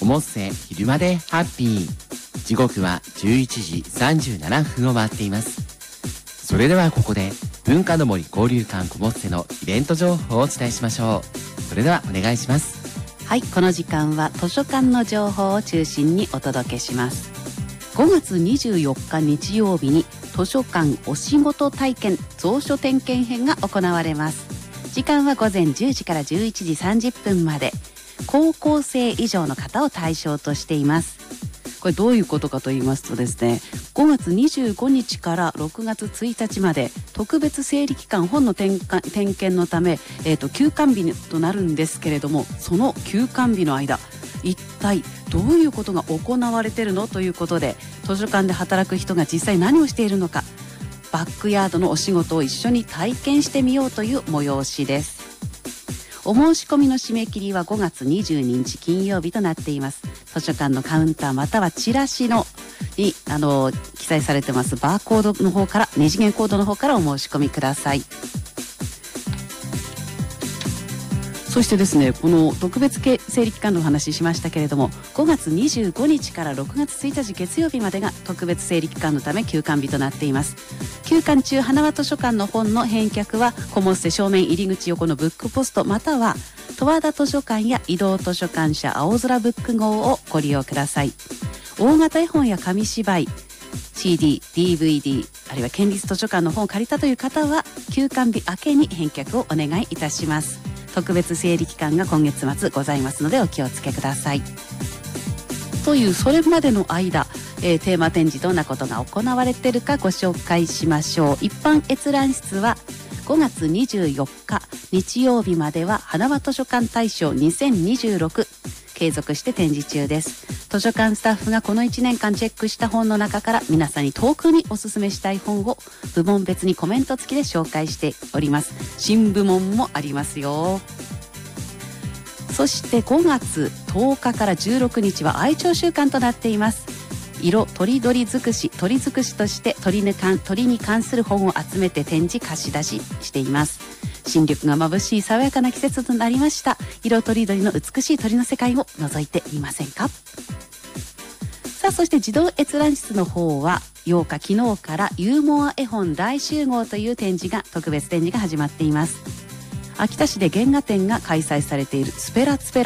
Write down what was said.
おもっせ昼までハッピー。時刻は11時37分を回っています。それではここで文化の森交流館こもっせのイベント情報をお伝えしましょう。それではお願いします。 はい、この時間は図書館の情報を中心にお届けします。5月24日日曜日に図書館お仕事体験蔵書点検編が行われます。時間は午前10時から11時30分まで、高校生以上の方を対象としています。これどういうことかと言いますとですね、5月25日から6月1日まで特別整理期間本の点検のため、休館日となるんですけれども、その休館日の間一体どういうことが行われているのということで、図書館で働く人が実際何をしているのか、バックヤードのお仕事を一緒に体験してみようという催しです。お申し込みの締め切りは5月22日金曜日となっています。図書館のカウンターまたはチラシに記載されてますバーコードの方から、二次元コードの方からお申し込みください。そしてですね、この特別整理期間のお話ししましたけれども、5月25日から6月1日月曜日までが特別整理期間のため休館日となっています。休館中、花輪図書館の本の返却はこもっせ正面入り口横のブックポストまたは十和田図書館や移動図書館社青空ブック号をご利用ください。大型絵本や紙芝居、CD、DVD、あるいは県立図書館の本を借りたという方は休館日明けに返却をお願いいたします。特別整理期間が今月末ございますのでお気をつけください。というそれまでの間、テーマ展示どんなことが行われているかご紹介しましょう。一般閲覧室は5月24日日曜日までは花輪図書館大賞2026継続して展示中です。図書館スタッフがこの1年間チェックした本の中から皆さんに特におすすめしたい本を部門別にコメント付きで紹介しております。新部門もありますよ。そして5月10日から16日は愛鳥週間となっています。色とりどり尽くし、鳥尽くしとして鳥に関する本を集めて展示貸し出ししています。新緑が眩しい爽やかな季節となりました。色とりどりの美しい鳥の世界を覗いてみませんか。さあ、そして児童閲覧室の方は8日昨日からユーモア絵本大集合という特別展示が始まっています。秋田市で原画展が開催されているスペラツペラ